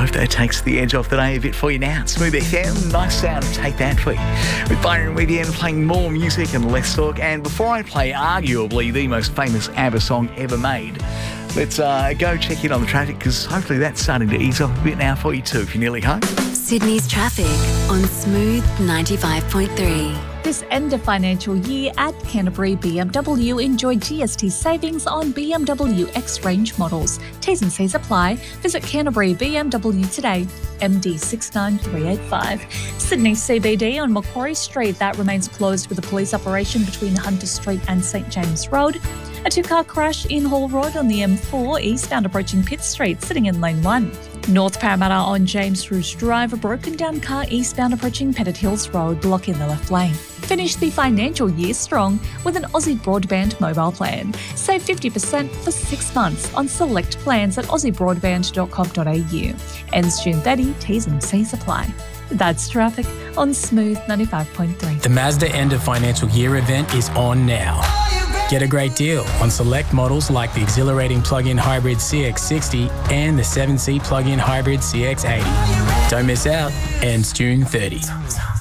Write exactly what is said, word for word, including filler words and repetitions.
hope that takes the edge off the day a bit for you now. Smooth F M, nice sound, take that for you. With Byron Weedian playing more music and less talk. And before I play arguably the most famous ABBA song ever made, let's uh, go check in on the traffic, because hopefully that's starting to ease off a bit now for you too, if you're nearly home. Sydney's traffic on Smooth ninety-five point three. This end of financial year at Canterbury B M W, enjoy G S T savings on B M W X-Range models. T's and C's apply. Visit Canterbury B M W today. M D six nine three eight five. Sydney C B D on Macquarie Street, that remains closed with a police operation between Hunter Street and St James Road. A two-car crash in Hall Road on the M four, eastbound approaching Pitt Street, sitting in lane one. North Parramatta on James Rouge Drive, a broken down car eastbound approaching Pettit Hills Road, blocking the left lane. Finish the financial year strong with an Aussie Broadband mobile plan. Save fifty percent for six months on select plans at aussie broadband dot com dot a u. Ends June thirtieth, T's and C's apply. That's traffic on Smooth ninety-five point three. The Mazda End of Financial Year event is on now. Get a great deal on select models like the exhilarating plug-in hybrid C X sixty and the seven seat plug-in hybrid C X eighty. Don't miss out. Ends June thirtieth.